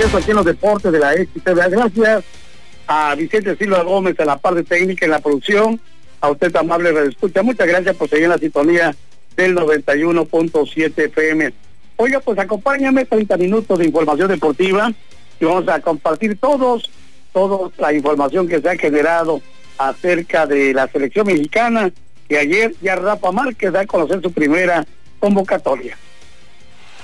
regreso aquí en los deportes de la XTV. Gracias a Vicente Silva Gómez en la parte técnica, en la producción, a usted amable radioescucha. Muchas gracias por seguir en la sintonía del 91.7 FM. Oiga, pues acompáñame, 30 minutos de información deportiva y vamos a compartir todos la información que se ha generado acerca de la selección mexicana, que ayer ya Rafa Márquez da a conocer su primera convocatoria.